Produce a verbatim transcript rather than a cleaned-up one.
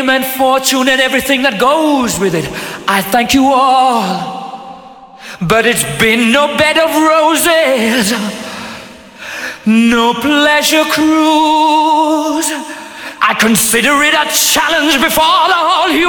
fame and fortune and everything that goes with it. I thank you all, but it's been no bed of roses, no pleasure cruise. I consider it a challenge before the whole human